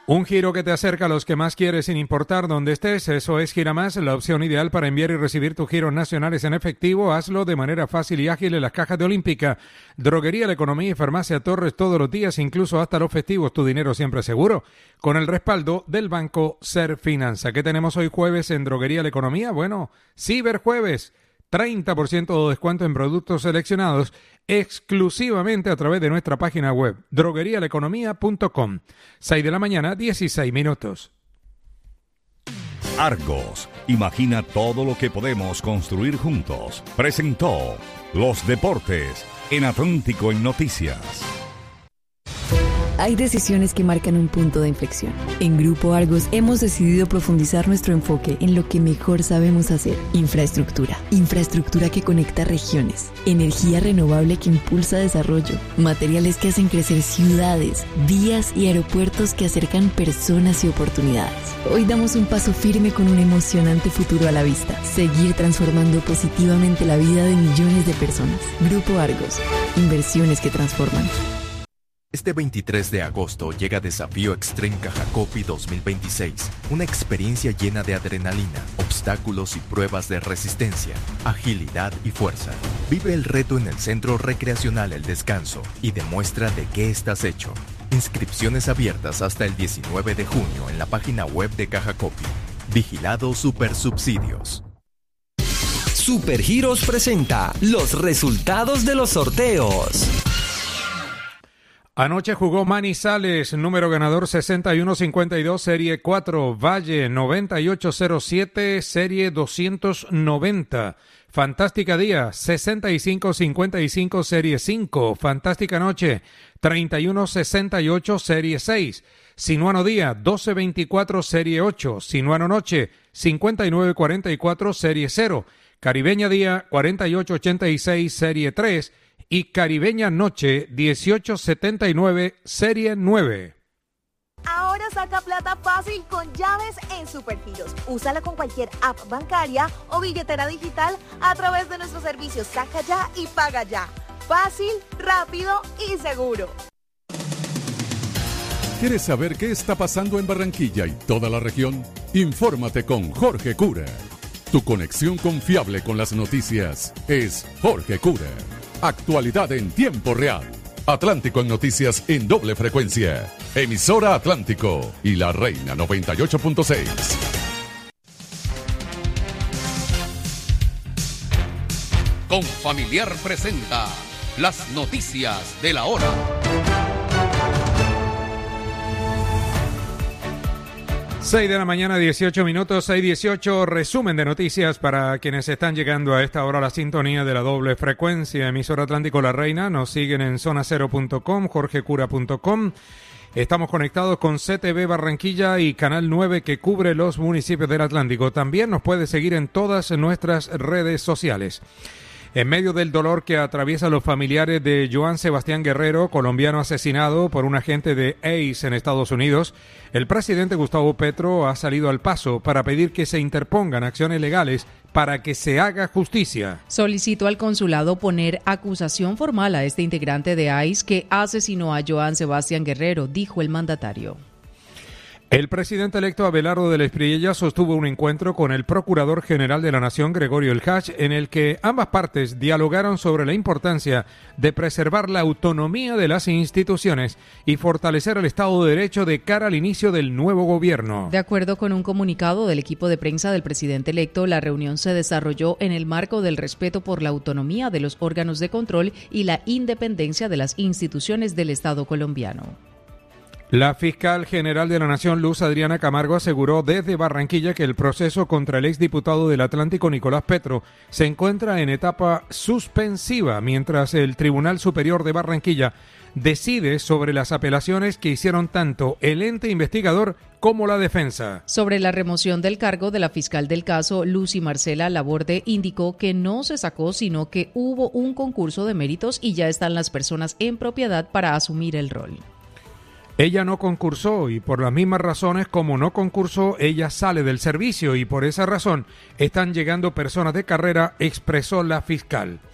Un giro que te acerca a los que más quieres sin importar dónde estés. Eso es Giramás, la opción ideal para enviar y recibir tus giros nacionales en efectivo. Hazlo de manera fácil y ágil en las cajas de Olímpica. Droguería La Economía y Farmacia Torres todos los días, incluso hasta los festivos. Tu dinero siempre seguro. Con el respaldo del Banco Serfinanza. ¿Qué tenemos hoy jueves en Droguería La Economía? Bueno, Ciberjueves. 30% de descuento en productos seleccionados exclusivamente a través de nuestra página web droguerialaeconomía.com. 6 de la mañana, 16 minutos. Argos, imagina todo lo que podemos construir juntos. Presentó Los Deportes en Atlántico en Noticias. Hay decisiones que marcan un punto de inflexión. En Grupo Argos hemos decidido profundizar nuestro enfoque en lo que mejor sabemos hacer. Infraestructura. Infraestructura que conecta regiones. Energía renovable que impulsa desarrollo. Materiales que hacen crecer ciudades, vías y aeropuertos que acercan personas y oportunidades. Hoy damos un paso firme con un emocionante futuro a la vista. Seguir transformando positivamente la vida de millones de personas. Grupo Argos. Inversiones que transforman. Este 23 de agosto llega Desafío Extreme Cajacopi 2026, una experiencia llena de adrenalina, obstáculos y pruebas de resistencia, agilidad y fuerza. Vive el reto en el Centro Recreacional El Descanso y demuestra de qué estás hecho. Inscripciones abiertas hasta el 19 de junio en la página web de Cajacopi. Vigilado Supersubsidios. Supergiros presenta los resultados de los sorteos. Anoche jugó Manizales, número ganador 6152, serie 4, Valle 9807, serie 290. Fantástica Día 6555, serie 5. Fantástica Noche 3168, serie 6. Sinuano Día 1224, serie 8. Sinuano Noche 5944, serie 0. Caribeña Día 4886, serie 3. Y Caribeña Noche 1879, serie 9. Ahora saca plata fácil con llaves en Supergiros. Úsala con cualquier app bancaria o billetera digital a través de nuestros servicios Saca Ya y Paga Ya. Fácil, rápido y seguro. ¿Quieres saber qué está pasando en Barranquilla y toda la región? Infórmate con Jorge Cura. Tu conexión confiable con las noticias es Jorge Cura. Actualidad en tiempo real. Atlántico en Noticias en doble frecuencia. Emisora Atlántico y La Reina 98.6. Confamiliar presenta las noticias de la hora. 6 de la mañana, 18 minutos, 6:18, resumen de noticias para quienes están llegando a esta hora a la sintonía de la doble frecuencia. Emisora Atlántico La Reina, nos siguen en zonacero.com, jorgecura.com. Estamos conectados con CTV Barranquilla y Canal 9 que cubre los municipios del Atlántico. También nos puede seguir en todas nuestras redes sociales. En medio del dolor que atraviesa los familiares de Joan Sebastián Guerrero, colombiano asesinado por un agente de ACE en Estados Unidos, el presidente Gustavo Petro ha salido al paso para pedir que se interpongan acciones legales para que se haga justicia. Solicitó al consulado poner acusación formal a este integrante de ACE que asesinó a Joan Sebastián Guerrero, dijo el mandatario. El presidente electo Abelardo de la Espriella sostuvo un encuentro con el Procurador General de la Nación, Gregorio El Hach, en el que ambas partes dialogaron sobre la importancia de preservar la autonomía de las instituciones y fortalecer el Estado de Derecho de cara al inicio del nuevo gobierno. De acuerdo con un comunicado del equipo de prensa del presidente electo, la reunión se desarrolló en el marco del respeto por la autonomía de los órganos de control y la independencia de las instituciones del Estado colombiano. La fiscal general de la Nación, Luz Adriana Camargo, aseguró desde Barranquilla que el proceso contra el exdiputado del Atlántico, Nicolás Petro, se encuentra en etapa suspensiva, mientras el Tribunal Superior de Barranquilla decide sobre las apelaciones que hicieron tanto el ente investigador como la defensa. Sobre la remoción del cargo de la fiscal del caso, Lucy Marcela Laborde, indicó que no se sacó, sino que hubo un concurso de méritos y ya están las personas en propiedad para asumir el rol. Ella no concursó y por las mismas razones como no concursó, ella sale del servicio y por esa razón están llegando personas de carrera, expresó la fiscal.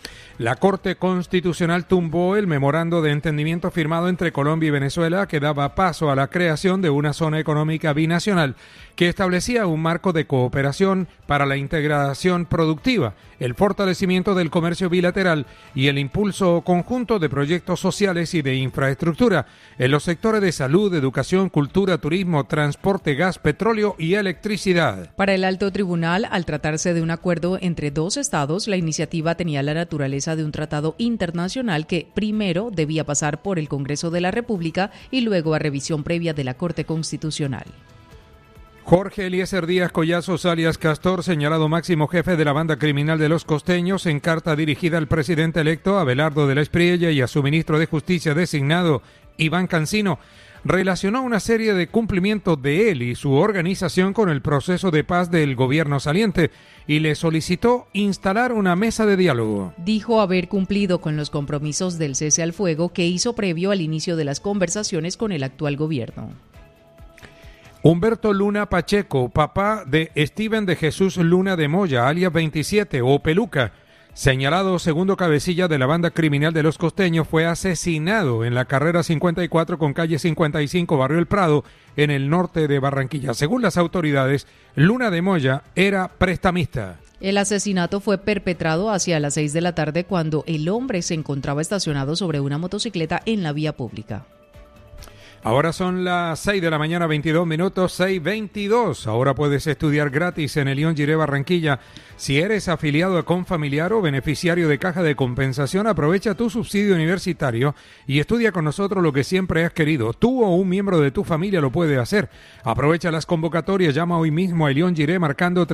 La Corte Constitucional tumbó el memorando de entendimiento firmado entre Colombia y Venezuela que daba paso a la creación de una zona económica binacional que establecía un marco de cooperación para la integración productiva, el fortalecimiento del comercio bilateral y el impulso conjunto de proyectos sociales y de infraestructura en los sectores de salud, educación, cultura, turismo, transporte, gas, petróleo y electricidad. Para el alto tribunal, al tratarse de un acuerdo entre dos estados, la iniciativa tenía la naturaleza de un tratado internacional que primero debía pasar por el Congreso de la República y luego a revisión previa de la Corte Constitucional. Jorge Eliezer Díaz Collazos, alias Castor, señalado máximo jefe de la banda criminal de Los Costeños, en carta dirigida al presidente electo Abelardo de la Espriella y a su ministro de Justicia designado, Iván Cancino, relacionó una serie de cumplimientos de él y su organización con el proceso de paz del gobierno saliente y le solicitó instalar una mesa de diálogo. Dijo haber cumplido con los compromisos del cese al fuego que hizo previo al inicio de las conversaciones con el actual gobierno. Humberto Luna Pacheco, papá de Steven de Jesús Luna de Moya, alias 27 o Peluca, señalado segundo cabecilla de la banda criminal de Los Costeños, fue asesinado en la carrera 54 con calle 55, barrio El Prado, en el norte de Barranquilla. Según las autoridades, Luna de Moya era prestamista. El asesinato fue perpetrado hacia las 6 de la tarde cuando el hombre se encontraba estacionado sobre una motocicleta en la vía pública. Ahora son las 6 de la mañana, 22 minutos, 6:22. Ahora puedes estudiar gratis en el Lyon Giré Barranquilla. Si eres afiliado a Confamiliar o beneficiario de Caja de Compensación, aprovecha tu subsidio universitario y estudia con nosotros lo que siempre has querido. Tú o un miembro de tu familia lo puede hacer. Aprovecha las convocatorias, llama hoy mismo a Lyon Giré marcando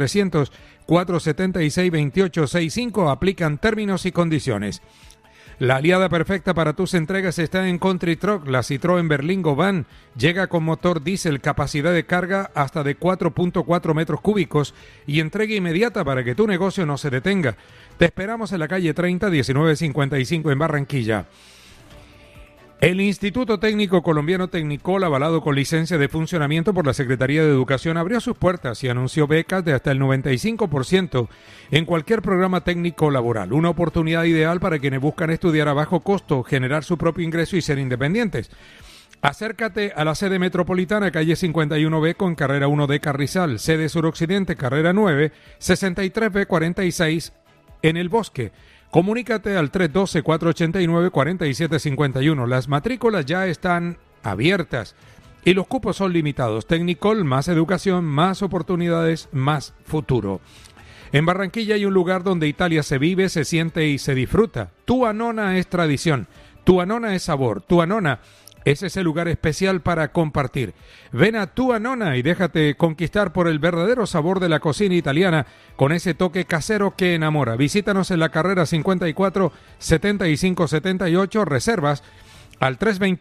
300-476-2865. Aplican términos y condiciones. La aliada perfecta para tus entregas está en Country Truck, la Citroën Berlingo Van. Llega con motor diésel, capacidad de carga hasta de 4.4 metros cúbicos y entrega inmediata para que tu negocio no se detenga. Te esperamos en la calle 30, 1955 en Barranquilla. El Instituto Técnico Colombiano Tecnicol, avalado con licencia de funcionamiento por la Secretaría de Educación, abrió sus puertas y anunció becas de hasta el 95% en cualquier programa técnico laboral. Una oportunidad ideal para quienes buscan estudiar a bajo costo, generar su propio ingreso y ser independientes. Acércate a la sede metropolitana, calle 51B con carrera 1D Carrizal, sede suroccidente, carrera 9, 63B46 en El Bosque. Comunícate al 312-489-4751. Las matrículas ya están abiertas y los cupos son limitados. Tecnicol, más educación, más oportunidades, más futuro. En Barranquilla hay un lugar donde Italia se vive, se siente y se disfruta. Tua Nonna es tradición, Tua Nonna es sabor, Tua Nonna es ese lugar especial para compartir. Ven a Tua Nonna y déjate conquistar por el verdadero sabor de la cocina italiana con ese toque casero que enamora. Visítanos en la carrera 54 7578, reservas al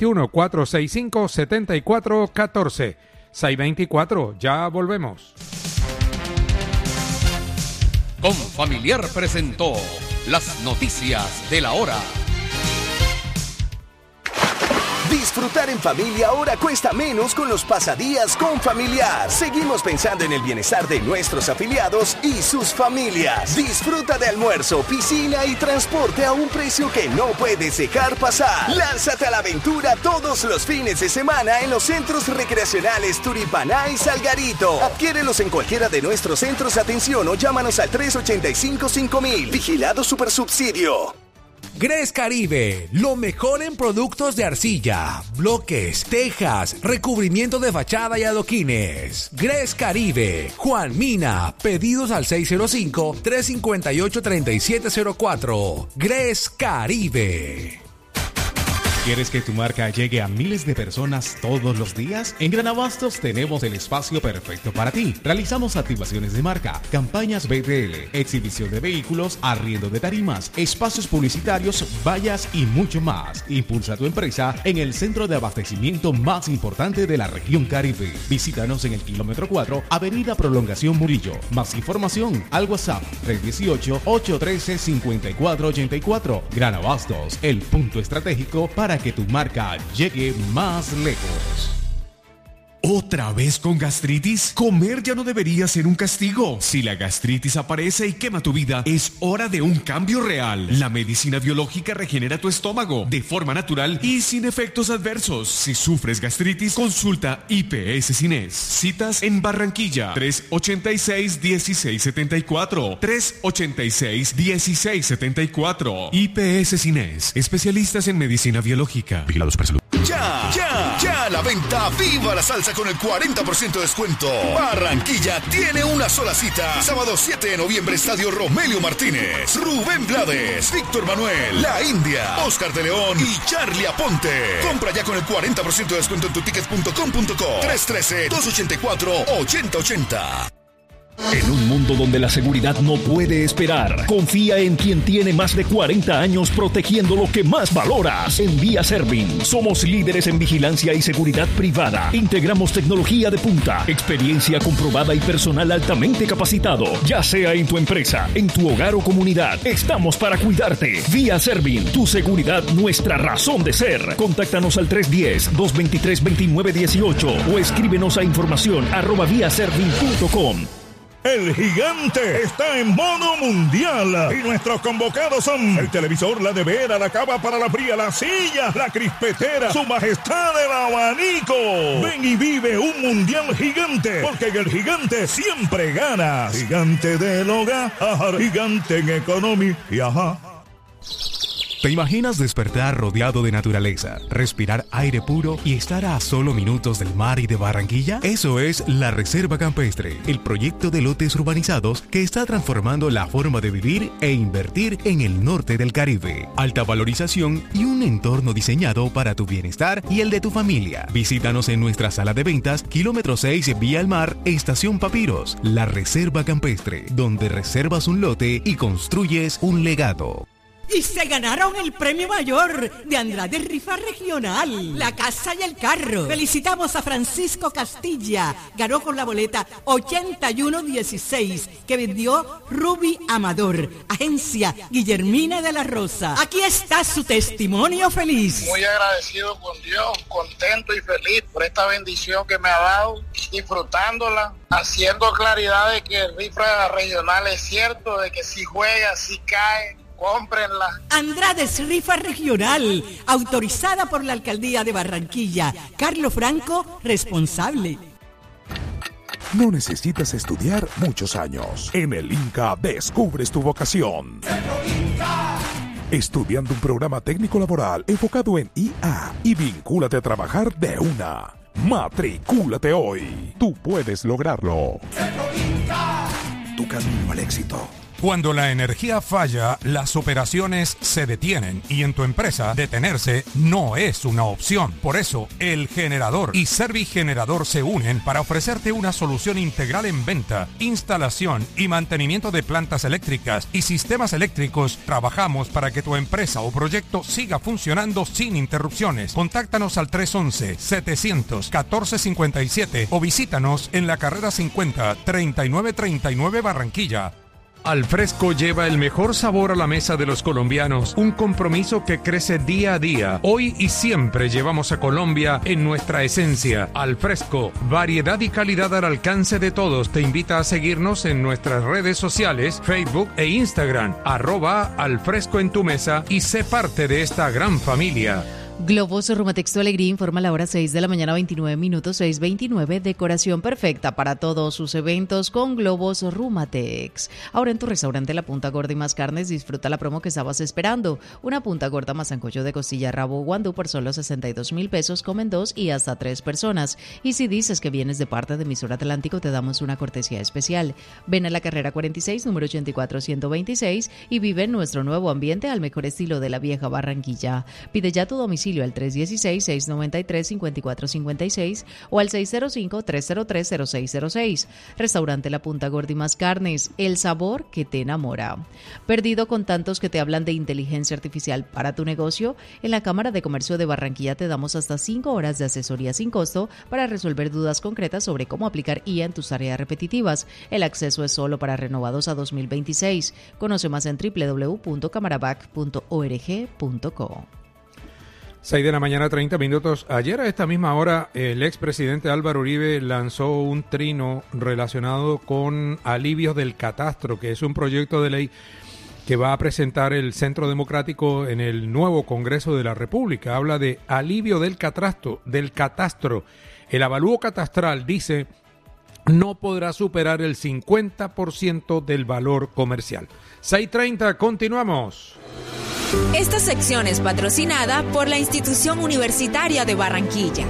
321-465-7414. 624, ya volvemos. Confamiliar presentó las noticias de la hora. Disfrutar en familia ahora cuesta menos con los pasadías Confamiliar. Seguimos pensando en el bienestar de nuestros afiliados y sus familias. Disfruta de almuerzo, piscina y transporte a un precio que no puedes dejar pasar. Lánzate a la aventura todos los fines de semana en los centros recreacionales Turipaná y Salgarito. Adquiérelos en cualquiera de nuestros centros de atención o llámanos al 385-5000. Vigilado Supersubsidio. Gres Caribe, lo mejor en productos de arcilla, bloques, tejas, recubrimiento de fachada y adoquines. Gres Caribe, Juan Mina, pedidos al 605-358-3704. Gres Caribe. ¿Quieres que tu marca llegue a miles de personas todos los días? En Gran Abastos tenemos el espacio perfecto para ti. Realizamos activaciones de marca, campañas BTL, exhibición de vehículos, arriendo de tarimas, espacios publicitarios, vallas y mucho más. Impulsa tu empresa en el centro de abastecimiento más importante de la región Caribe. Visítanos en el kilómetro 4, Avenida Prolongación Murillo. Más información al WhatsApp 318-813-5484. Gran Abastos, el punto estratégico para que tu marca llegue más lejos. ¿Otra vez con gastritis? Comer ya no debería ser un castigo. Si la gastritis aparece y quema tu vida, es hora de un cambio real. La medicina biológica regenera tu estómago de forma natural y sin efectos adversos. Si sufres gastritis, consulta IPS Cines. Citas en Barranquilla, 386-1674. 386-1674. IPS Cines, especialistas en medicina biológica. Vigilados para salud. Ya a la venta, viva la salsa con el 40% de descuento. Barranquilla tiene una sola cita. Sábado 7 de noviembre, Estadio Romelio Martínez, Rubén Blades, Víctor Manuel, La India, Oscar de León y Charlie Aponte. Compra ya con el 40% de descuento en tutickets.com.co. 313-284-8080. En un mundo donde la seguridad no puede esperar, confía en quien tiene más de 40 años protegiendo lo que más valoras. En Vía Servin, somos líderes en vigilancia y seguridad privada. Integramos tecnología de punta, experiencia comprobada y personal altamente capacitado. Ya sea en tu empresa, en tu hogar o comunidad, estamos para cuidarte. Vía Servin, tu seguridad, nuestra razón de ser. Contáctanos al 310-223-2918 o escríbenos a información@viaservin.com. El gigante está en modo mundial y nuestros convocados son el televisor, la nevera, la cava para la fría, la silla, la crispetera, su majestad el abanico. Ven y vive un mundial gigante, porque en el gigante siempre ganas. Gigante del hogar, gigante en economía y ajá. ¿Te imaginas despertar rodeado de naturaleza, respirar aire puro y estar a solo minutos del mar y de Barranquilla? Eso es La Reserva Campestre, el proyecto de lotes urbanizados que está transformando la forma de vivir e invertir en el norte del Caribe. Alta valorización y un entorno diseñado para tu bienestar y el de tu familia. Visítanos en nuestra sala de ventas, kilómetro 6, Vía al Mar, Estación Papiros. La Reserva Campestre, donde reservas un lote y construyes un legado. Y se ganaron el premio mayor de Andrade Rifa Regional, la casa y el carro. Felicitamos a Francisco Castilla, ganó con la boleta 8116 que vendió Ruby Amador, agencia Guillermina de la Rosa. Aquí está su testimonio feliz. Muy agradecido con Dios, contento y feliz por esta bendición que me ha dado, disfrutándola, haciendo claridad de que el Rifa Regional es cierto, de que si juega, si cae, cómprenla. Andrades Rifa Regional, autorizada por la Alcaldía de Barranquilla. Carlos Franco, responsable. No necesitas estudiar muchos años. En el INCA descubres tu vocación. Estudiando un programa técnico laboral enfocado en IA y vincúlate a trabajar de una. Matricúlate hoy. Tú puedes lograrlo. Tu camino al éxito. Cuando la energía falla, las operaciones se detienen y en tu empresa detenerse no es una opción. Por eso, El Generador y Servigenerador se unen para ofrecerte una solución integral en venta, instalación y mantenimiento de plantas eléctricas y sistemas eléctricos. Trabajamos para que tu empresa o proyecto siga funcionando sin interrupciones. Contáctanos al 311-700-1457 o visítanos en la carrera 50, 3939 Barranquilla. Alfresco lleva el mejor sabor a la mesa de los colombianos, un compromiso que crece día a día. Hoy y siempre llevamos a Colombia en nuestra esencia. Alfresco, variedad y calidad al alcance de todos. Te invita a seguirnos en nuestras redes sociales, Facebook e Instagram, @Alfresco en tu mesa y sé parte de esta gran familia. Globos Rumatexto Alegría informa la hora 6 de la mañana, 29 minutos, 6:29. Decoración perfecta para todos sus eventos con Globos Rumatex. Ahora en tu restaurante La Punta Gorda y Más Carnes, disfruta la promo que estabas esperando. Una punta gorda más sancocho de costilla, rabo guandú por solo 62,000 pesos. Comen 2 y hasta 3 personas. Y si dices que vienes de parte de Emisora Atlántico, te damos una cortesía especial. Ven a la carrera 46, número 84126 y vive en nuestro nuevo ambiente al mejor estilo de la vieja Barranquilla. Pide ya tu domicilio al 316-693-5456 o al 605-303-0606. Restaurante La Punta Gorda y Más Carnes, el sabor que te enamora. ¿Perdido con tantos que te hablan de inteligencia artificial para tu negocio? En la Cámara de Comercio de Barranquilla te damos hasta 5 horas de asesoría sin costo para resolver dudas concretas sobre cómo aplicar IA en tus tareas repetitivas. El acceso es solo para renovados a 2026. Conoce más en www.camarabac.org.co. 6 de la mañana, 30 minutos. Ayer a esta misma hora, el expresidente Álvaro Uribe lanzó un trino relacionado con alivios del catastro, que es un proyecto de ley que va a presentar el Centro Democrático en el nuevo Congreso de la República. Habla de alivio del catastro. El avalúo catastral, dice, no podrá superar el 50% del valor comercial. 6:30, continuamos. Esta sección es patrocinada por la Institución Universitaria de Barranquilla.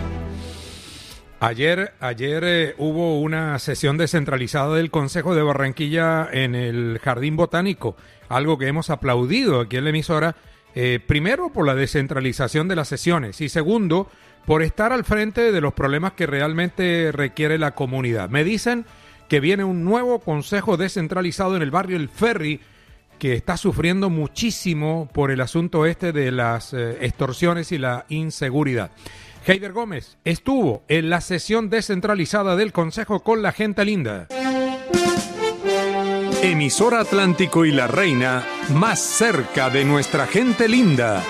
Ayer hubo una sesión descentralizada del Consejo de Barranquilla en el Jardín Botánico, algo que hemos aplaudido aquí en la emisora, primero por la descentralización de las sesiones y segundo por estar al frente de los problemas que realmente requiere la comunidad. Me dicen que viene un nuevo consejo descentralizado en el barrio El Ferry, que está sufriendo muchísimo por el asunto de las extorsiones y la inseguridad. Heider Gómez estuvo en la sesión descentralizada del Consejo con la gente linda. Emisora Atlántico y La Reina, más cerca de nuestra gente linda.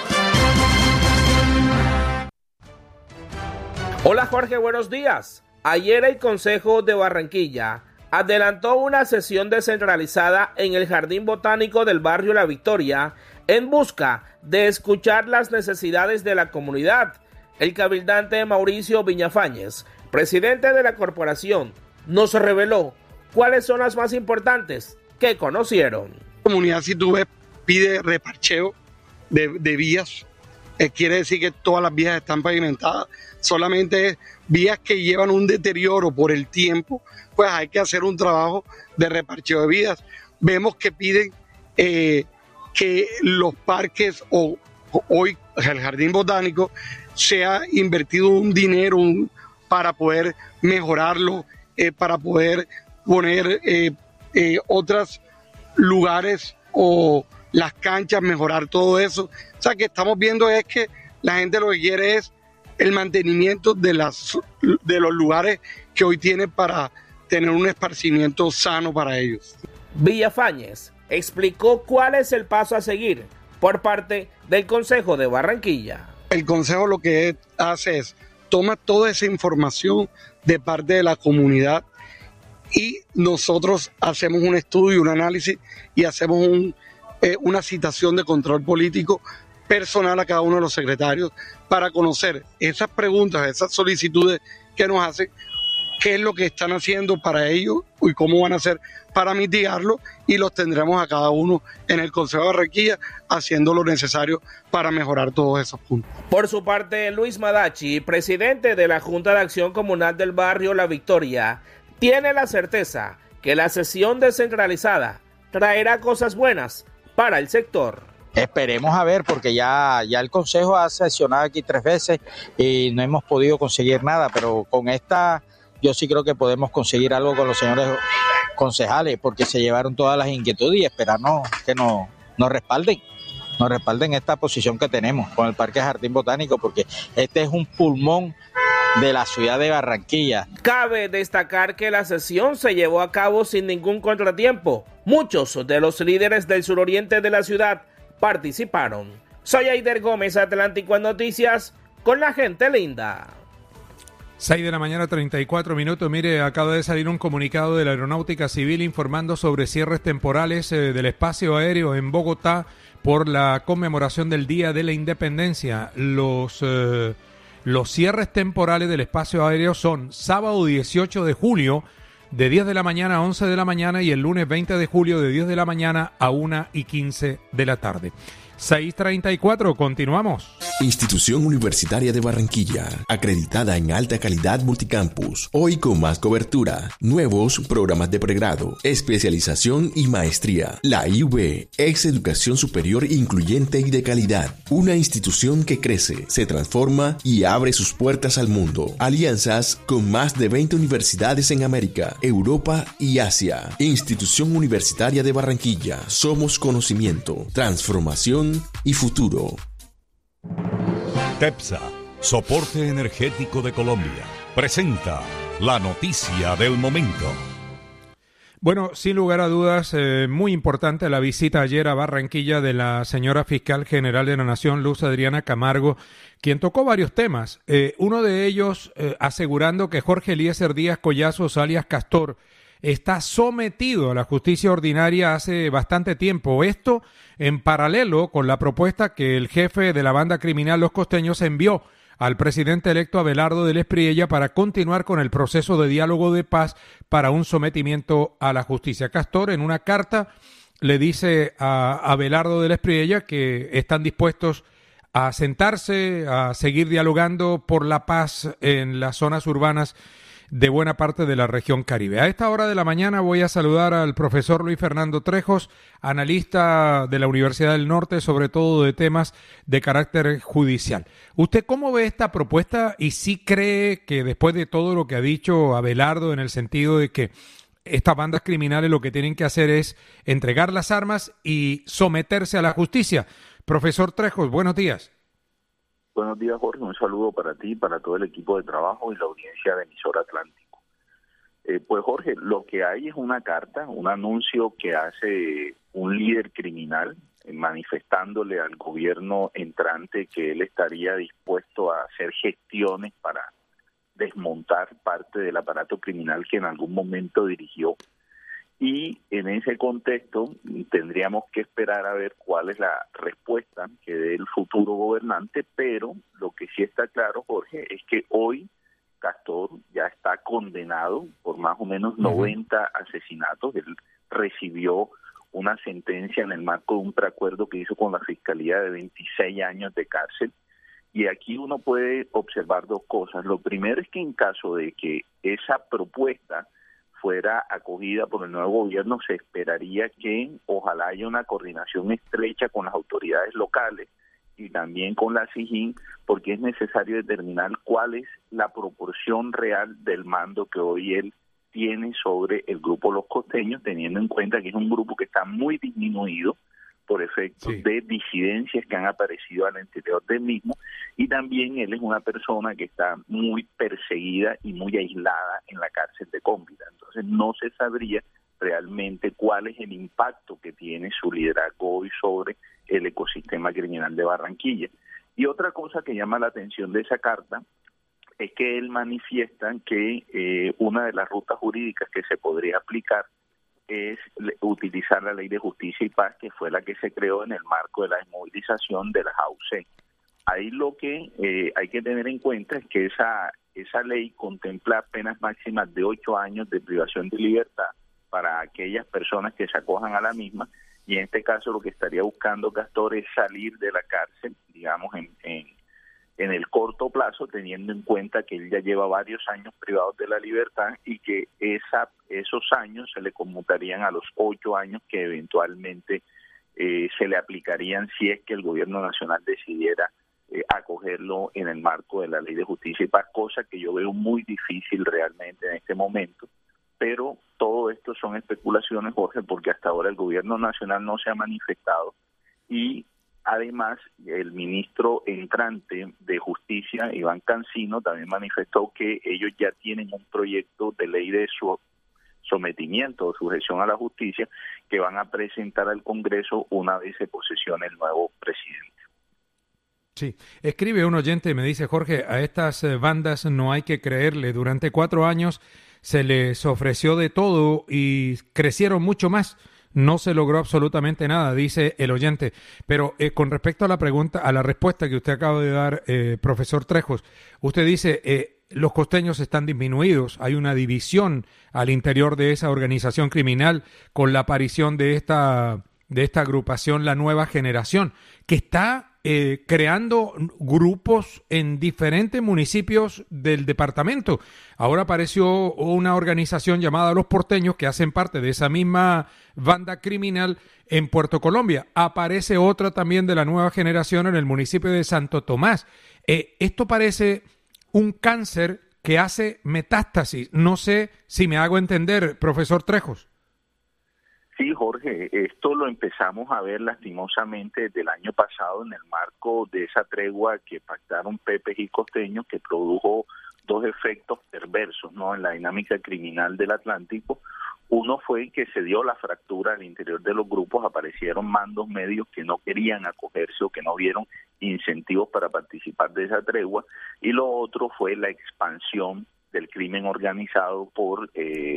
Hola Jorge, buenos días. Ayer el Consejo de Barranquilla adelantó una sesión descentralizada en el Jardín Botánico del barrio La Victoria en busca de escuchar las necesidades de la comunidad. El cabildante Mauricio Viñafañez, presidente de la corporación, nos reveló cuáles son las más importantes que conocieron. La comunidad, si tú ves, pide reparcheo de vías. Quiere decir que todas las vías están pavimentadas. Solamente vías que llevan un deterioro por el tiempo, pues hay que hacer un trabajo de reparcheo de vías. Vemos que piden que los parques o hoy el Jardín Botánico sea invertido un dinero para poder mejorarlo, para poder poner otros lugares o las canchas, mejorar todo eso. O sea, que estamos viendo es que la gente lo que quiere es el mantenimiento de los lugares que hoy tienen para tener un esparcimiento sano para ellos. Villafañez explicó cuál es el paso a seguir por parte del Consejo de Barranquilla. El Consejo lo que hace es toma toda esa información de parte de la comunidad y nosotros hacemos un estudio, un análisis y hacemos una citación de control político personal a cada uno de los secretarios para conocer esas preguntas, esas solicitudes que nos hacen, qué es lo que están haciendo para ellos y cómo van a hacer para mitigarlo, y los tendremos a cada uno en el Consejo de Barranquilla haciendo lo necesario para mejorar todos esos puntos. Por su parte, Luis Madachi, presidente de la Junta de Acción Comunal del barrio La Victoria, tiene la certeza que la sesión descentralizada traerá cosas buenas para el sector. Esperemos a ver, porque ya el Consejo ha sesionado aquí 3 veces y no hemos podido conseguir nada, pero con esta yo sí creo que podemos conseguir algo con los señores concejales, porque se llevaron todas las inquietudes y esperamos que nos respalden esta posición que tenemos con el Parque Jardín Botánico, porque este es un pulmón de la ciudad de Barranquilla. Cabe destacar que la sesión se llevó a cabo sin ningún contratiempo. Muchos de los líderes del suroriente de la ciudad participaron. Soy Heider Gómez, Atlántico en Noticias, con la gente linda. 6 de la mañana, 34 minutos. Mire, acaba de salir un comunicado de la Aeronáutica Civil informando sobre cierres temporales del espacio aéreo en Bogotá por la conmemoración del Día de la Independencia. Los cierres temporales del espacio aéreo son sábado 18 de julio de 10 de la mañana a 11 de la mañana y el lunes 20 de julio de 10 de la mañana a 1:15 de la tarde. 6:34, continuamos. Institución Universitaria de Barranquilla, acreditada en alta calidad multicampus, hoy con más cobertura, nuevos programas de pregrado, especialización y maestría. La IUB es educación superior incluyente y de calidad, una institución que crece, se transforma y abre sus puertas al mundo. Alianzas con más de 20 universidades en América, Europa y Asia. Institución Universitaria de Barranquilla, somos conocimiento, transformación y futuro. TEPSA, Soporte Energético de Colombia, presenta la noticia del momento. Bueno, sin lugar a dudas, muy importante la visita ayer a Barranquilla de la señora Fiscal General de la Nación, Luz Adriana Camargo, quien tocó varios temas. Uno de ellos asegurando que Jorge Eliezer Díaz Collazos, alias Castor, está sometido a la justicia ordinaria hace bastante tiempo. Esto en paralelo con la propuesta que el jefe de la banda criminal Los Costeños envió al presidente electo Abelardo del Espriella para continuar con el proceso de diálogo de paz para un sometimiento a la justicia. Castor en una carta le dice a Abelardo del Espriella que están dispuestos a sentarse, a seguir dialogando por la paz en las zonas urbanas de buena parte de la región Caribe. A esta hora de la mañana voy a saludar al profesor Luis Fernando Trejos, analista de la Universidad del Norte, sobre todo de temas de carácter judicial. ¿Usted cómo ve esta propuesta y sí cree que después de todo lo que ha dicho Abelardo en el sentido de que estas bandas criminales lo que tienen que hacer es entregar las armas y someterse a la justicia? Profesor Trejos, buenos días. Buenos días, Jorge. Un saludo para ti, para todo el equipo de trabajo y la audiencia de Emisora Atlántico. Pues, Jorge, lo que hay es una carta, un anuncio que hace un líder criminal manifestándole al gobierno entrante que él estaría dispuesto a hacer gestiones para desmontar parte del aparato criminal que en algún momento dirigió. Y en ese contexto tendríamos que esperar a ver cuál es la respuesta que dé el futuro gobernante, pero lo que sí está claro, Jorge, es que hoy Castor ya está condenado por más o menos 90 asesinatos. Él recibió una sentencia en el marco de un preacuerdo que hizo con la Fiscalía de 26 años de cárcel. Y aquí uno puede observar dos cosas. Lo primero es que en caso de que esa propuesta fuera acogida por el nuevo gobierno, se esperaría que ojalá haya una coordinación estrecha con las autoridades locales y también con la SIJIN, porque es necesario determinar cuál es la proporción real del mando que hoy él tiene sobre el grupo Los Costeños, teniendo en cuenta que es un grupo que está muy disminuido por efectos de disidencias que han aparecido al interior del mismo, y también él es una persona que está muy perseguida y muy aislada en la cárcel de Cómbita. Entonces no se sabría realmente cuál es el impacto que tiene su liderazgo hoy sobre el ecosistema criminal de Barranquilla. Y otra cosa que llama la atención de esa carta es que él manifiesta que una de las rutas jurídicas que se podría aplicar es utilizar la Ley de Justicia y Paz, que fue la que se creó en el marco de la desmovilización de las AUC. Ahí lo que hay que tener en cuenta es que esa ley contempla penas máximas de 8 años de privación de libertad para aquellas personas que se acojan a la misma, y en este caso lo que estaría buscando Castor es salir de la cárcel, digamos, en el corto plazo, teniendo en cuenta que él ya lleva varios años privados de la libertad y que esos años se le conmutarían a los 8 años que eventualmente se le aplicarían si es que el gobierno nacional decidiera acogerlo en el marco de la Ley de Justicia y Paz, cosa que yo veo muy difícil realmente en este momento. Pero todo esto son especulaciones, Jorge, porque hasta ahora el gobierno nacional no se ha manifestado, y además el ministro entrante de Justicia, Iván Cancino, también manifestó que ellos ya tienen un proyecto de ley de su sometimiento o sujeción a la justicia que van a presentar al Congreso una vez se posesione el nuevo presidente. Sí, escribe un oyente y me dice: Jorge, a estas bandas no hay que creerle. Durante 4 años se les ofreció de todo y crecieron mucho más. No se logró absolutamente nada, dice el oyente. Pero con respecto a la pregunta, a la respuesta que usted acaba de dar, profesor Trejos, usted dice los costeños están disminuidos, hay una división al interior de esa organización criminal con la aparición de esta agrupación, la Nueva Generación, que está creando grupos en diferentes municipios del departamento. Ahora apareció una organización llamada Los Porteños, que hacen parte de esa misma banda criminal en Puerto Colombia. Aparece otra también de la Nueva Generación en el municipio de Santo Tomás. Esto parece un cáncer que hace metástasis. No sé si me hago entender, profesor Trejos. Sí, Jorge, esto lo empezamos a ver lastimosamente desde el año pasado en el marco de esa tregua que pactaron Pepe y Costeños, que produjo 2 efectos perversos, ¿no?, en la dinámica criminal del Atlántico. Uno fue que se dio la fractura al interior de los grupos, aparecieron mandos medios que no querían acogerse o que no vieron incentivos para participar de esa tregua, y lo otro fue la expansión del crimen organizado por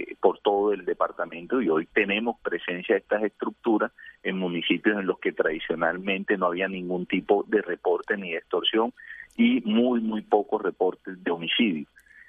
todo el departamento, y hoy tenemos presencia de estas estructuras en municipios en los que tradicionalmente no había ningún tipo de reporte ni de extorsión y muy pocos reportes de homicidio.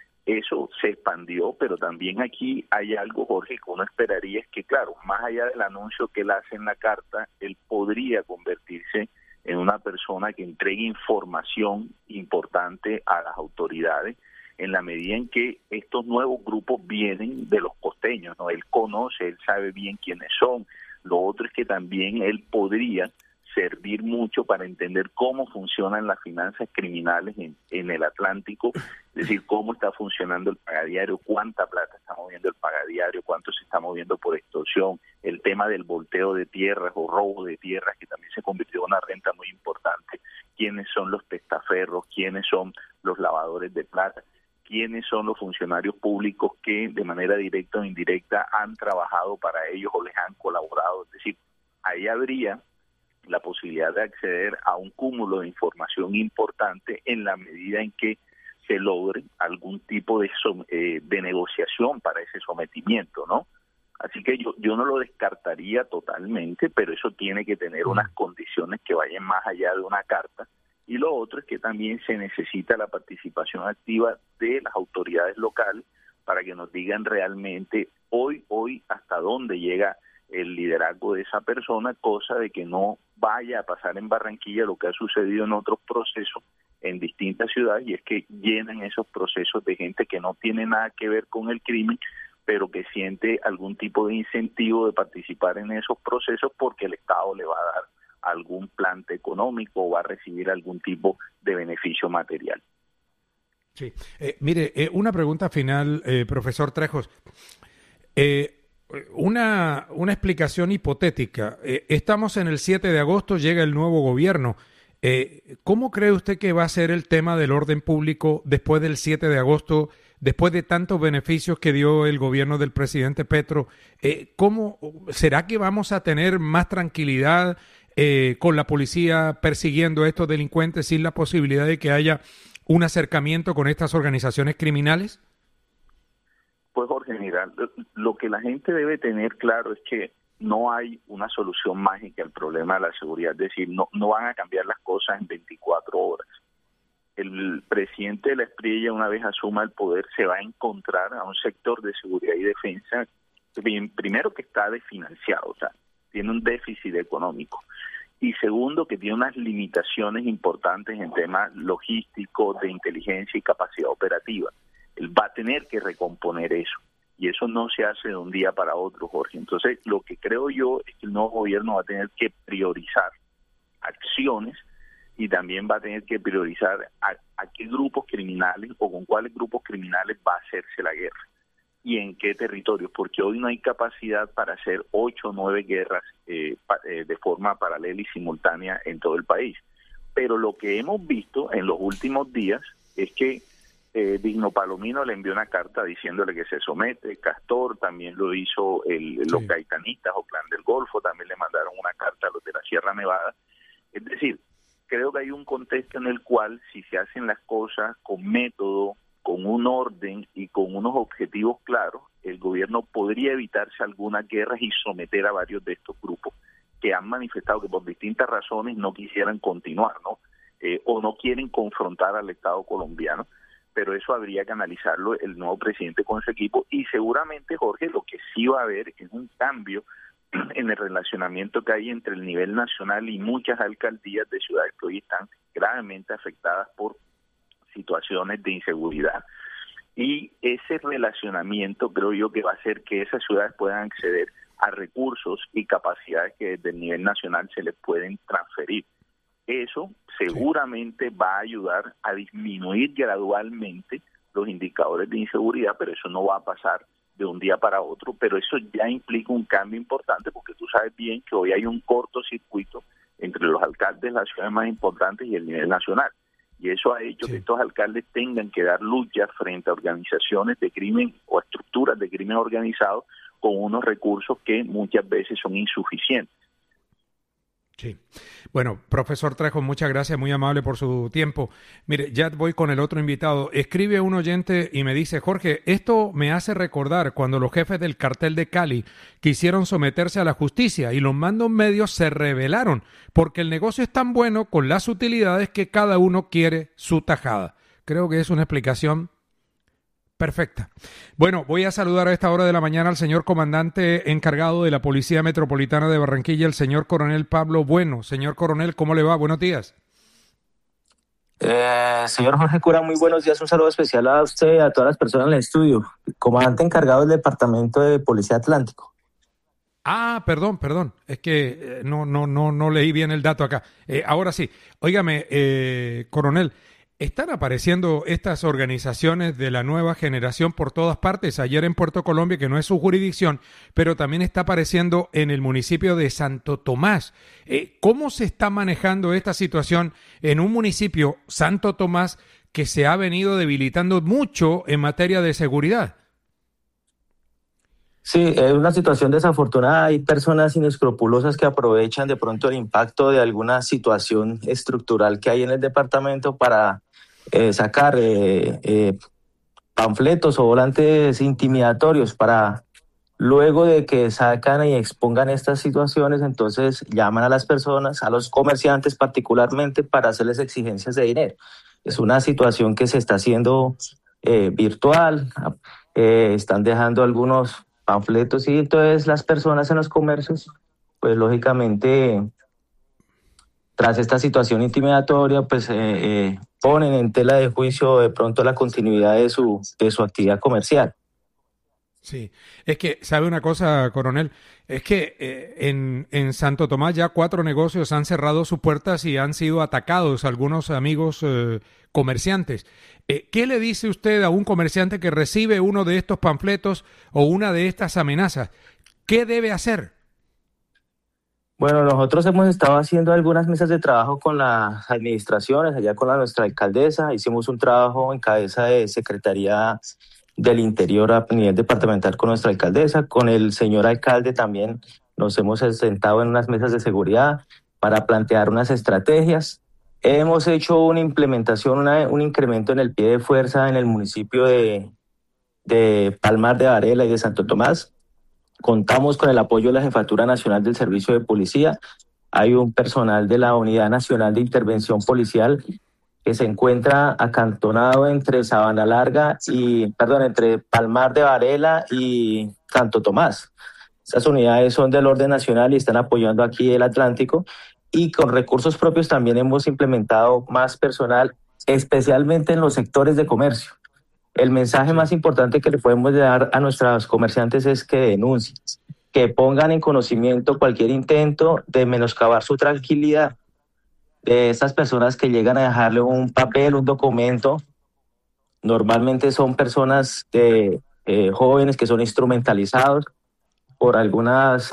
Eso se expandió, pero también aquí hay algo, Jorge, que uno esperaría, es que, claro, más allá del anuncio que él hace en la carta, él podría convertirse en una persona que entregue información importante a las autoridades, en la medida en que estos nuevos grupos vienen de los costeños, ¿no? Él conoce, él sabe bien quiénes son. Lo otro es que también él podría servir mucho para entender cómo funcionan las finanzas criminales en el Atlántico, es decir, cómo está funcionando el pagadiario, cuánta plata está moviendo el pagadiario, cuánto se está moviendo por extorsión, el tema del volteo de tierras o robo de tierras, que también se convirtió en una renta muy importante, quiénes son los testaferros, quiénes son los lavadores de plata, quiénes son los funcionarios públicos que de manera directa o indirecta han trabajado para ellos o les han colaborado. Es decir, ahí habría la posibilidad de acceder a un cúmulo de información importante en la medida en que se logre algún tipo de negociación para ese sometimiento, ¿no? Así que yo no lo descartaría totalmente, pero eso tiene que tener unas condiciones que vayan más allá de una carta. Y lo otro es que también se necesita la participación activa de las autoridades locales para que nos digan realmente hoy hasta dónde llega el liderazgo de esa persona, cosa de que no vaya a pasar en Barranquilla lo que ha sucedido en otros procesos en distintas ciudades, y es que llenan esos procesos de gente que no tiene nada que ver con el crimen, pero que siente algún tipo de incentivo de participar en esos procesos porque el Estado le va a dar algún plante económico o va a recibir algún tipo de beneficio material. Sí. Mire, una pregunta final, profesor Trejos. Una explicación hipotética. Estamos en el 7 de agosto, llega el nuevo gobierno. ¿Cómo cree usted que va a ser el tema del orden público después del 7 de agosto, después de tantos beneficios que dio el gobierno del presidente Petro? ¿Cómo será que vamos a tener más tranquilidad con la policía persiguiendo a estos delincuentes sin la posibilidad de que haya un acercamiento con estas organizaciones criminales? Pues Jorge, mira, lo que la gente debe tener claro es que no hay una solución mágica al problema de la seguridad, es decir, no van a cambiar las cosas en 24 horas. El presidente de la Espriella, una vez asuma el poder, se va a encontrar a un sector de seguridad y defensa, primero que está desfinanciado, o sea, tiene un déficit económico, y segundo que tiene unas limitaciones importantes en temas logísticos, de inteligencia y capacidad operativa. Él va a tener que recomponer eso, y eso no se hace de un día para otro, Jorge. Entonces, lo que creo yo es que el nuevo gobierno va a tener que priorizar acciones y también va a tener que priorizar a qué grupos criminales o con cuáles grupos criminales va a hacerse la guerra y en qué territorios, porque hoy no hay capacidad para hacer 8 o 9 guerras de forma paralela y simultánea en todo el país. Pero lo que hemos visto en los últimos días es que Digno Palomino le envió una carta diciéndole que se somete, Castor también lo hizo, los gaitanistas o Clan del Golfo también le mandaron una carta a los de la Sierra Nevada. Es decir, creo que hay un contexto en el cual si se hacen las cosas con método, con un orden y con unos objetivos claros, el gobierno podría evitarse algunas guerras y someter a varios de estos grupos que han manifestado que por distintas razones no quisieran continuar, ¿no? O no quieren confrontar al Estado colombiano. Pero eso habría que analizarlo el nuevo presidente con su equipo, y seguramente, Jorge, lo que sí va a haber es un cambio en el relacionamiento que hay entre el nivel nacional y muchas alcaldías de ciudades que hoy están gravemente afectadas por situaciones de inseguridad. Y ese relacionamiento creo yo que va a hacer que esas ciudades puedan acceder a recursos y capacidades que desde el nivel nacional se les pueden transferir. Eso seguramente va a ayudar a disminuir gradualmente los indicadores de inseguridad, pero eso no va a pasar de un día para otro, pero eso ya implica un cambio importante, porque tú sabes bien que hoy hay un cortocircuito entre los alcaldes de las ciudades más importantes y el nivel nacional, y eso ha hecho que estos alcaldes tengan que dar lucha frente a organizaciones de crimen o estructuras de crimen organizado con unos recursos que muchas veces son insuficientes. Sí. Bueno, profesor Trejo, muchas gracias, muy amable por su tiempo. Mire, ya voy con el otro invitado. Escribe un oyente y me dice, Jorge, esto me hace recordar cuando los jefes del cartel de Cali quisieron someterse a la justicia y los mandos medios se rebelaron porque el negocio es tan bueno con las utilidades que cada uno quiere su tajada. Creo que es una explicación perfecta. Bueno, voy a saludar a esta hora de la mañana al señor comandante encargado de la Policía Metropolitana de Barranquilla, el señor coronel Pablo Bueno. Señor coronel, ¿cómo le va? Buenos días. Señor Jorge Cura, muy buenos días. Un saludo especial a usted y a todas las personas en el estudio. Comandante encargado del Departamento de Policía Atlántico. Ah, perdón. Es que no leí bien el dato acá. Ahora sí. Óigame, coronel, están apareciendo estas organizaciones de la nueva generación por todas partes. Ayer en Puerto Colombia, que no es su jurisdicción, pero también está apareciendo en el municipio de Santo Tomás. ¿Cómo se está manejando esta situación en un municipio, Santo Tomás, que se ha venido debilitando mucho en materia de seguridad? Sí, es una situación desafortunada. Hay personas inescrupulosas que aprovechan de pronto el impacto de alguna situación estructural que hay en el departamento para sacar panfletos o volantes intimidatorios para luego de que sacan y expongan estas situaciones, entonces llaman a las personas, a los comerciantes particularmente, para hacerles exigencias de dinero. Es una situación que se está haciendo virtual, están dejando algunos panfletos y entonces las personas en los comercios, pues lógicamente, tras esta situación intimidatoria, pues ponen en tela de juicio de pronto la continuidad de su actividad comercial. Sí, es que, ¿sabe una cosa, coronel? Es que en Santo Tomás ya 4 negocios han cerrado sus puertas y han sido atacados algunos amigos comerciantes. ¿Qué le dice usted a un comerciante que recibe uno de estos panfletos o una de estas amenazas? ¿Qué debe hacer? Bueno, nosotros hemos estado haciendo algunas mesas de trabajo con las administraciones, allá con nuestra alcaldesa. Hicimos un trabajo en cabeza de Secretaría del Interior a nivel departamental con nuestra alcaldesa. Con el señor alcalde también nos hemos sentado en unas mesas de seguridad para plantear unas estrategias. Hemos hecho una implementación, un incremento en el pie de fuerza en el municipio de Palmar de Varela y de Santo Tomás. Contamos con el apoyo de la Jefatura Nacional del Servicio de Policía. Hay un personal de la Unidad Nacional de Intervención Policial que se encuentra acantonado entre entre Palmar de Varela y Santo Tomás. Estas unidades son del orden nacional y están apoyando aquí el Atlántico. Y con recursos propios también hemos implementado más personal, especialmente en los sectores de comercio. El mensaje más importante que le podemos dar a nuestros comerciantes es que denuncien, que pongan en conocimiento cualquier intento de menoscabar su tranquilidad, de estas personas que llegan a dejarle un papel, un documento. Normalmente son personas jóvenes que son instrumentalizados por algunas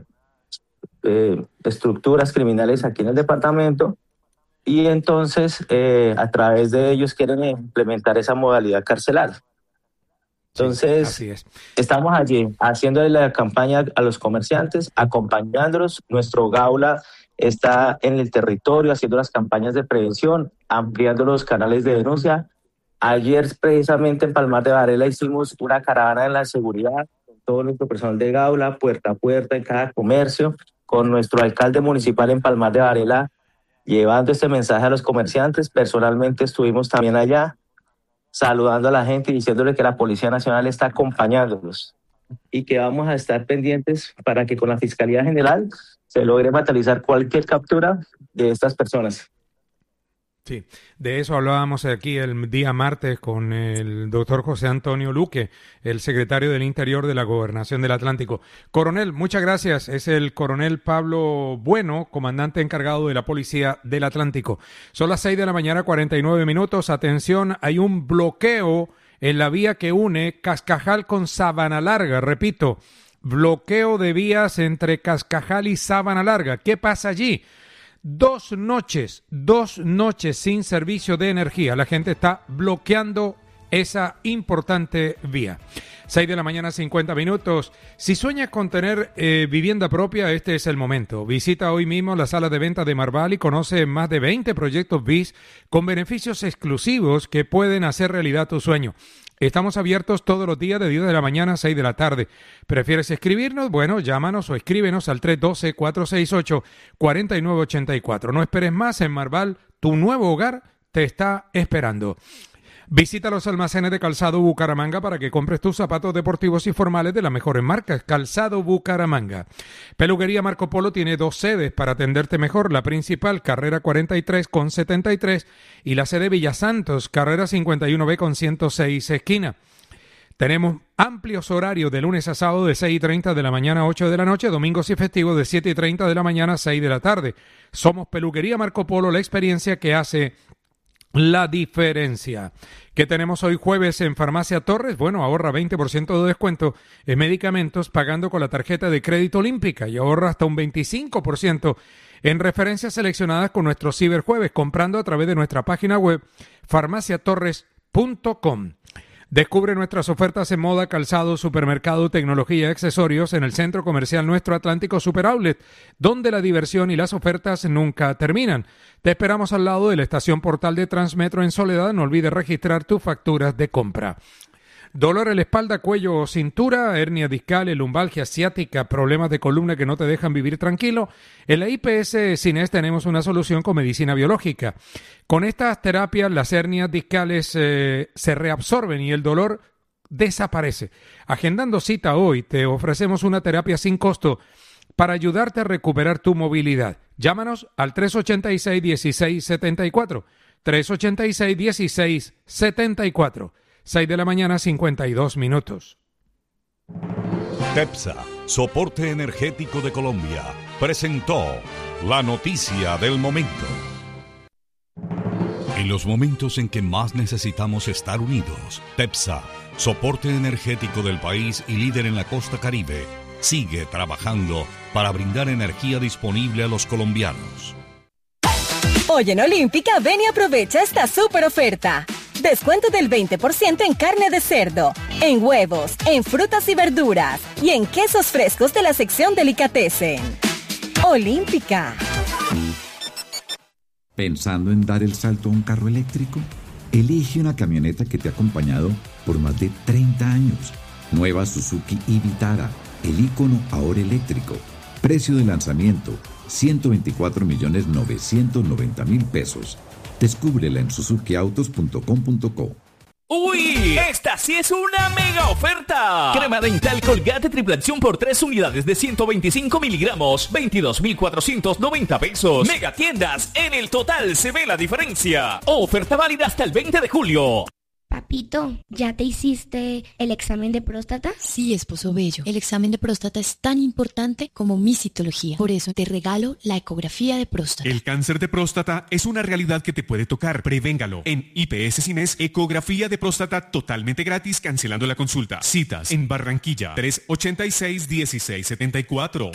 estructuras criminales aquí en el departamento y entonces a través de ellos quieren implementar esa modalidad carcelaria. Entonces, así es. Estamos allí haciéndole la campaña a los comerciantes, acompañándolos. Nuestro Gaula está en el territorio haciendo las campañas de prevención, ampliando los canales de denuncia. Ayer precisamente en Palmar de Varela hicimos una caravana en la seguridad con todo nuestro personal de Gaula, puerta a puerta en cada comercio, con nuestro alcalde municipal en Palmar de Varela, llevando este mensaje a los comerciantes. Personalmente estuvimos también allá, saludando a la gente y diciéndole que la Policía Nacional está acompañándolos y que vamos a estar pendientes para que con la Fiscalía General se logre materializar cualquier captura de estas personas. Sí, de eso hablábamos aquí el día martes con el doctor José Antonio Luque, el secretario del Interior de la Gobernación del Atlántico. Coronel, muchas gracias. Es el coronel Pablo Bueno, comandante encargado de la Policía del Atlántico. Son las 6 de la mañana, 49 minutos. Atención, hay un bloqueo en la vía que une Cascajal con Sabana Larga. Repito, bloqueo de vías entre Cascajal y Sabana Larga. ¿Qué pasa allí? 2 noches sin servicio de energía. La gente está bloqueando esa importante vía. 6 de la mañana, 50 minutos. Si sueñas con tener vivienda propia, este es el momento. Visita hoy mismo la sala de venta de Marval y conoce más de 20 proyectos BIS con beneficios exclusivos que pueden hacer realidad tu sueño. Estamos abiertos todos los días de 10 de la mañana a 6 de la tarde. ¿Prefieres escribirnos? Bueno, llámanos o escríbenos al 312-468-4984. No esperes más, en Marval, tu nuevo hogar te está esperando. Visita los almacenes de Calzado Bucaramanga para que compres tus zapatos deportivos y formales de las mejores marcas. Calzado Bucaramanga. Peluquería Marco Polo tiene 2 sedes para atenderte mejor. La principal, carrera 43 con 73, y la sede Villa Santos, carrera 51B con 106 esquina. Tenemos amplios horarios de lunes a sábado de 6:30 de la mañana a 8 de la noche, domingos y festivos de 7:30 de la mañana a 6 de la tarde. Somos Peluquería Marco Polo, la experiencia que hace la diferencia. ¿Qué tenemos hoy jueves en Farmacia Torres? Bueno, ahorra 20% de descuento en medicamentos pagando con la tarjeta de crédito olímpica y ahorra hasta un 25% en referencias seleccionadas con nuestro ciberjueves comprando a través de nuestra página web farmaciatorres.com. Descubre nuestras ofertas en moda, calzado, supermercado, tecnología y accesorios en el Centro Comercial Nuestro Atlántico Super Outlet, donde la diversión y las ofertas nunca terminan. Te esperamos al lado de la estación Portal de Transmetro en Soledad. No olvides registrar tus facturas de compra. Dolor en la espalda, cuello o cintura, hernia discal, lumbalgia ciática, problemas de columna que no te dejan vivir tranquilo. En la IPS Cines tenemos una solución con medicina biológica. Con estas terapias las hernias discales se reabsorben y el dolor desaparece. Agendando cita hoy, te ofrecemos una terapia sin costo para ayudarte a recuperar tu movilidad. Llámanos al 386-1674. 386-1674. 6 de la mañana, 52 minutos. TEPSA, Soporte Energético de Colombia, presentó la noticia del momento. En los momentos en que más necesitamos estar unidos, TEPSA, Soporte Energético del país y líder en la costa Caribe, sigue trabajando para brindar energía disponible a los colombianos. Hoy en Olímpica, ven y aprovecha esta súper oferta. Descuento del 20% en carne de cerdo, en huevos, en frutas y verduras y en quesos frescos de la sección Delicatessen. Olímpica. ¿Pensando en dar el salto a un carro eléctrico? Elige una camioneta que te ha acompañado por más de 30 años. Nueva Suzuki e-Vitara, el ícono ahora eléctrico. Precio de lanzamiento, 124.990.000 pesos. Descúbrela en suzukiautos.com.co. ¡Uy! ¡Esta sí es una mega oferta! Crema dental Colgate Triple Acción por 3 unidades de 125 miligramos, 22.490 pesos. Mega tiendas, en el total se ve la diferencia. Oferta válida hasta el 20 de julio. Papito, ¿ya te hiciste el examen de próstata? Sí, esposo bello. El examen de próstata es tan importante como mi citología. Por eso te regalo la ecografía de próstata. El cáncer de próstata es una realidad que te puede tocar. Prevéngalo. En IPS Cines, ecografía de próstata totalmente gratis, cancelando la consulta. Citas en Barranquilla, 386-1674.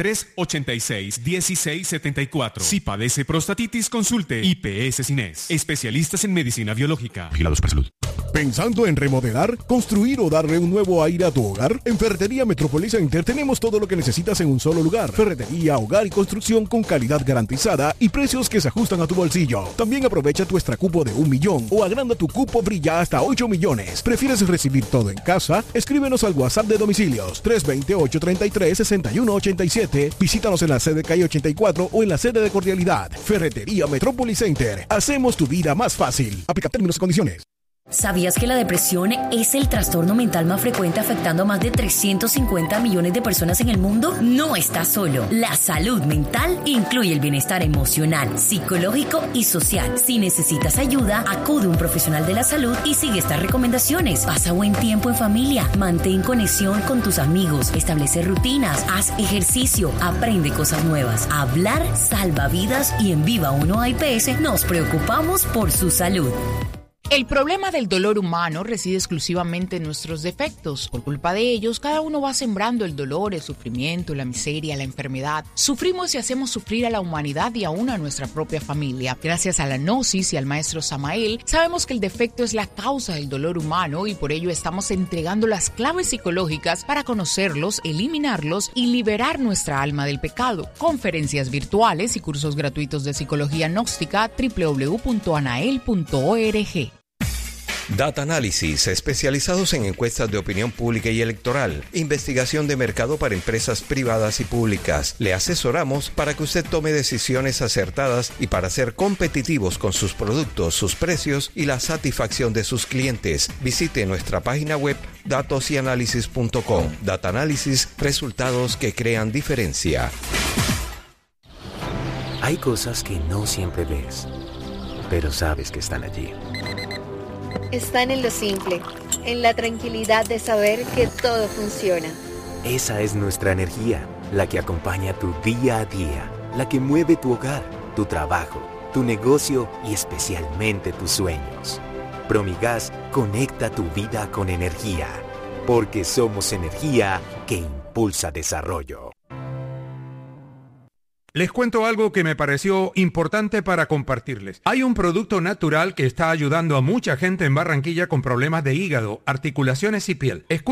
386-1674. Si padece prostatitis, consulte IPS Cines. Especialistas en medicina biológica. Vigilados por salud. ¿Pensando en remodelar, construir o darle un nuevo aire a tu hogar? En Ferretería Metrópolis Center tenemos todo lo que necesitas en un solo lugar. Ferretería, hogar y construcción con calidad garantizada y precios que se ajustan a tu bolsillo. También aprovecha tu extra cupo de 1 millón o agranda tu cupo Brilla hasta 8 millones. ¿Prefieres recibir todo en casa? Escríbenos al WhatsApp de domicilios 320-833-6187. Visítanos en la sede calle 84 o en la sede de Cordialidad. Ferretería Metrópolis Center. Hacemos tu vida más fácil. Aplica términos y condiciones. ¿Sabías que la depresión es el trastorno mental más frecuente afectando a más de 350 millones de personas en el mundo? No estás solo. La salud mental incluye el bienestar emocional, psicológico y social. Si necesitas ayuda, acude a un profesional de la salud y sigue estas recomendaciones. Pasa buen tiempo en familia, mantén conexión con tus amigos, establece rutinas, haz ejercicio, aprende cosas nuevas. Hablar salva vidas y en Viva 1 IPS nos preocupamos por su salud. El problema del dolor humano reside exclusivamente en nuestros defectos. Por culpa de ellos, cada uno va sembrando el dolor, el sufrimiento, la miseria, la enfermedad. Sufrimos y hacemos sufrir a la humanidad y aún a nuestra propia familia. Gracias a la Gnosis y al maestro Samael, sabemos que el defecto es la causa del dolor humano y por ello estamos entregando las claves psicológicas para conocerlos, eliminarlos y liberar nuestra alma del pecado. Conferencias virtuales y cursos gratuitos de psicología gnóstica www.anael.org. Data Analysis, especializados en encuestas de opinión pública y electoral, investigación de mercado para empresas privadas y públicas. Le asesoramos para que usted tome decisiones acertadas y para ser competitivos con sus productos, sus precios y la satisfacción de sus clientes. Visite nuestra página web datosyanalysis.com. Data Analysis, resultados que crean diferencia. Hay cosas que no siempre ves, pero sabes que están allí. Están en lo simple, en la tranquilidad de saber que todo funciona. Esa es nuestra energía, la que acompaña tu día a día, la que mueve tu hogar, tu trabajo, tu negocio y especialmente tus sueños. Promigas conecta tu vida con energía, porque somos energía que impulsa desarrollo. Les cuento algo que me pareció importante para compartirles. Hay un producto natural que está ayudando a mucha gente en Barranquilla con problemas de hígado, articulaciones y piel.